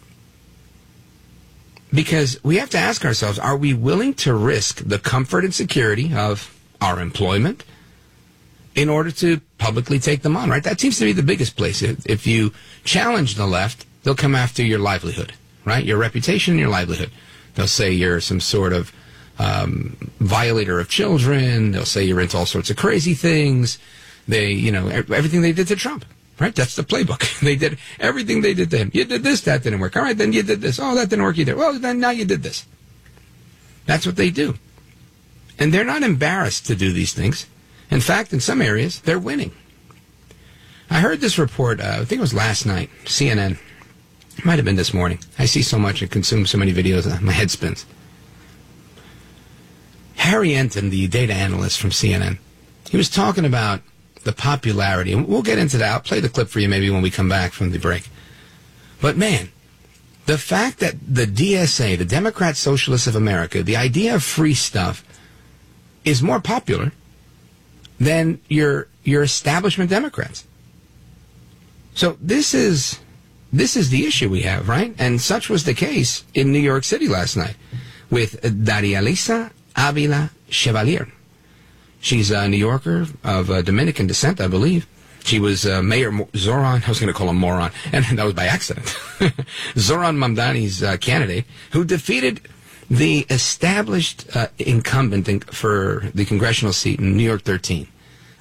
Because we have to ask ourselves, are we willing to risk the comfort and security of our employment in order to publicly take them on, right? That seems to be the biggest place. If you challenge the left, they'll come after your livelihood, right? Your reputation and your livelihood. They'll say you're some sort of um, violator of children. They'll say you're into all sorts of crazy things. They, you know, everything they did to Trump, right? That's the playbook. They did everything they did to him. You did this, that didn't work. All right, then you did this. Oh, that didn't work either. Well, then now you did this. That's what they do. And they're not embarrassed to do these things. In fact, in some areas, they're winning. I heard this report, uh, I think it was last night, C N N. It might have been this morning. I see so much and consume so many videos, uh, my head spins. Harry Enton, the data analyst from C N N, he was talking about the popularity, and we'll get into that. I'll play the clip for you maybe when we come back from the break. But man, the fact that the D S A, the Democrat Socialists of America, the idea of free stuff is more popular than your your establishment Democrats. So this is this is the issue we have, right? And such was the case in New York City last night with Daria Lisa Avila Chevalier. She's a New Yorker of uh, Dominican descent, I believe. She was uh, Mayor Mo- Zoran, I was going to call him moron, and that was by accident. Zoran Mamdani's uh, candidate, who defeated the established uh, incumbent in, for the congressional seat in New York thirteen,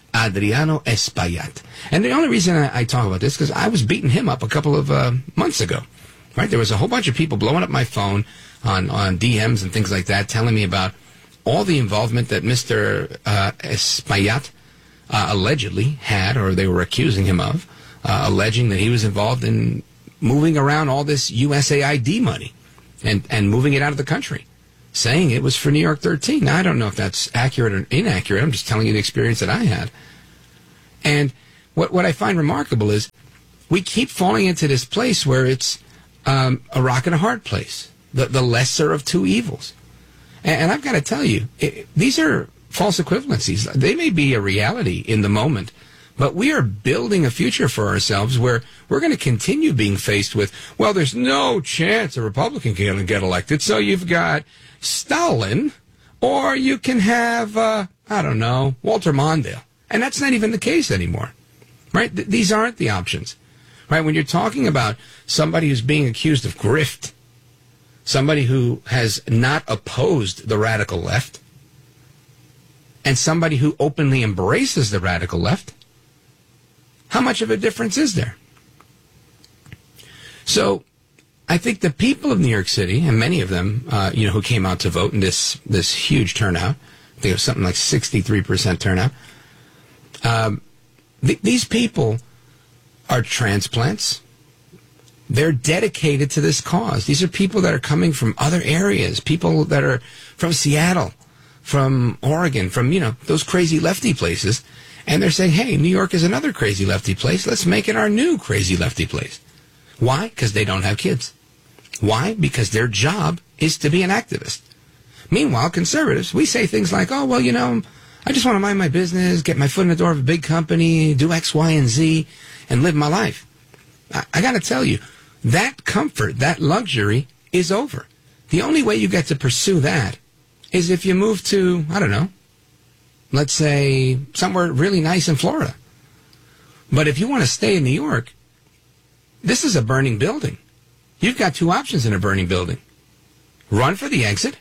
Adriano Espaillat. And the only reason I, I talk about this because I was beating him up a couple of uh, months ago. Right? There was a whole bunch of people blowing up my phone on, on D Ms and things like that, telling me about all the involvement that Mister Uh, Espaillat uh, allegedly had, or they were accusing him of, uh, alleging that he was involved in moving around all this U S A I D money and, and moving it out of the country, saying it was for New York thirteen. Now, I don't know if that's accurate or inaccurate. I'm just telling you the experience that I had. And what, what I find remarkable is we keep falling into this place where it's um, a rock and a hard place, the, the lesser of two evils. And, and I've got to tell you, it, these are false equivalencies. They may be a reality in the moment, but we are building a future for ourselves where we're going to continue being faced with, well, there's no chance a Republican can get elected, so you've got Stalin, or you can have, uh, I don't know, Walter Mondale. And that's not even the case anymore, right? Th- these aren't the options, right? When you're talking about somebody who's being accused of grift, somebody who has not opposed the radical left, and somebody who openly embraces the radical left, how much of a difference is there? So I think the people of New York City, and many of them, uh, you know, who came out to vote in this, this huge turnout, I think it was something like sixty-three percent turnout, um, th- these people are transplants. They're dedicated to this cause. These are people that are coming from other areas, people that are from Seattle, from Oregon, from, you know, those crazy lefty places. And they're saying, hey, New York is another crazy lefty place. Let's make it our new crazy lefty place. Why? Because they don't have kids. Why? Because their job is to be an activist. Meanwhile, conservatives, we say things like, oh, well, you know, I just want to mind my business, get my foot in the door of a big company, do X, Y, and Z, and live my life. I, I got to tell you, that comfort, that luxury is over. The only way you get to pursue that is if you move to, I don't know, let's say somewhere really nice in Florida. But if you want to stay in New York, this is a burning building. You've got two options in a burning building. Run for the exit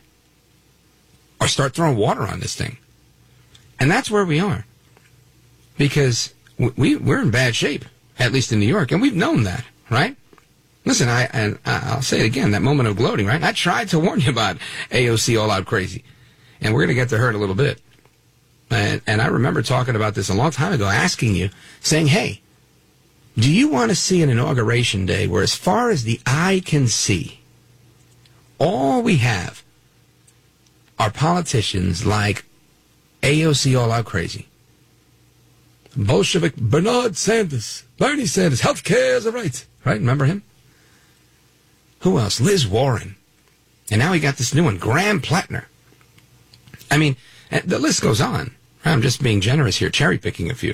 or start throwing water on this thing. And that's where we are. Because we, we're in bad shape, at least in New York, and we've known that, right? Listen, I, and I'll say it again, that moment of gloating, right? I tried to warn you about A O C All Out Crazy, and we're going to get to her in a little bit. And, and I remember talking about this a long time ago, asking you, saying, hey, do you want to see an inauguration day where as far as the eye can see, all we have are politicians like A O C All Out Crazy, Bolshevik Bernard Sanders, Bernie Sanders, health care is a right, right? Remember him? Who else? Liz Warren. And now we got this new one, Graham Plattner. I mean, the list goes on. I'm just being generous here, cherry-picking a few.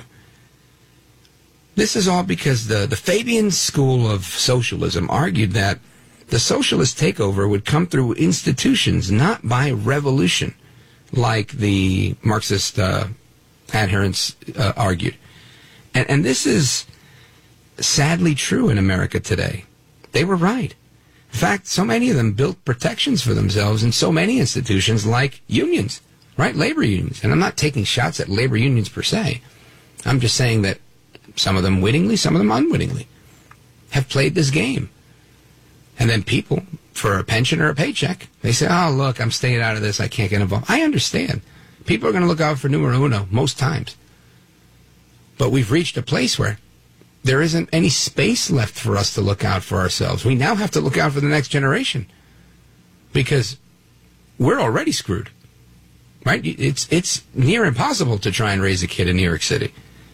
This is all because the, the Fabian School of Socialism argued that the socialist takeover would come through institutions, not by revolution, like the Marxist uh, adherents uh, argued. And, and this is sadly true in America today. They were right. In fact, so many of them built protections for themselves in so many institutions like unions, right? Labor unions. And I'm not taking shots at labor unions per se. I'm just saying that some of them wittingly, some of them unwittingly, have played this game. And then people, for a pension or a paycheck, they say, oh, look, I'm staying out of this. I can't get involved. I understand. People are going to look out for numero uno most times. But we've reached a place where there isn't any space left for us to look out for ourselves. We now have to look out for the next generation because we're already screwed, right? It's, it's near impossible to try and raise a kid in New York City.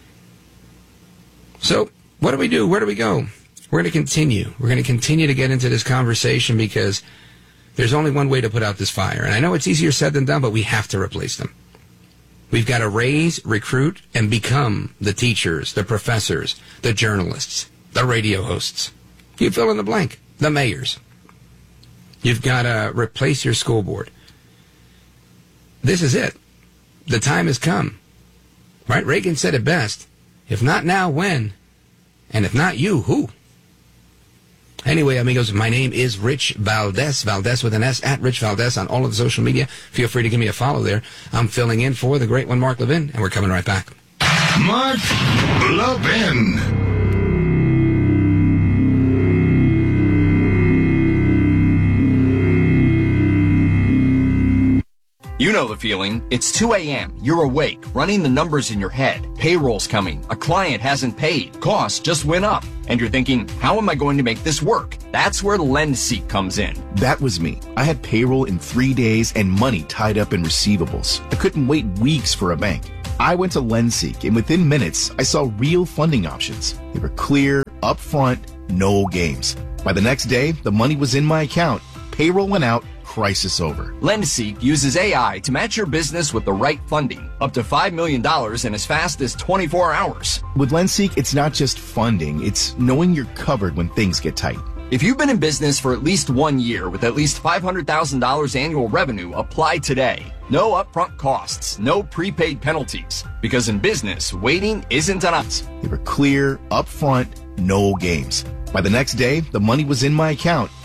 So what do we do? Where do we go? We're going to continue. We're going to continue to get into this conversation because there's only one way to put out this fire. And I know it's easier said than done, but we have to replace them. We've got to raise, recruit, and become the teachers, the professors, the journalists, the radio hosts. You fill in the blank. The mayors. You've got to replace your school board. This is it. The time has come. Right? Reagan said it best. If not now, when? And if not you, who? Anyway, amigos, my name is Rich Valdez, Valdez with an S, at Rich Valdez on all of the social media. Feel free to give me a follow there. I'm filling in for the great one, Mark Levin, and we're coming right back. Mark Levin. You know the feeling. It's two a.m. You're awake, running the numbers in your head. Payroll's coming. A client hasn't paid. Costs just went up. And you're thinking, how am I going to make this work? That's where LendSeek comes in. That was me. I had payroll in three days and money tied up in receivables. I couldn't wait weeks for a bank. I went to LendSeek, and within minutes, I saw real funding options. They were clear, upfront, no games. By the next day, the money was in my account. Payroll went out. Crisis over. LendSeek uses A I to match your business with the right funding, up to five million dollars in as fast as twenty-four hours. With LendSeek, it's not just funding, it's knowing you're covered when things get tight. If you've been in business for at least one year with at least five hundred thousand dollars annual revenue, apply today. No upfront costs, no prepaid penalties. Because in business, waiting isn't an option. They were clear, upfront, no games. By the next day, the money was in my account.